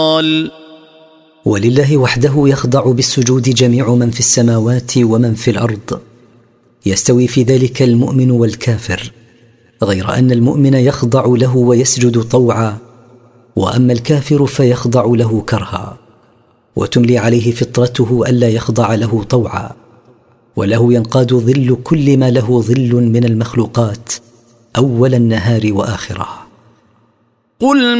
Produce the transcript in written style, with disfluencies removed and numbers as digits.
ولله وحده يخضع بالسجود جميع من في السماوات ومن في الأرض، يستوي في ذلك المؤمن والكافر، غير أن المؤمن يخضع له ويسجد طوعا، وأما الكافر فيخضع له كرها، وتملي عليه فطرته ألا يخضع له طوعا، وله ينقاد ظل كل ما له ظل من المخلوقات أول النهار وآخره. قل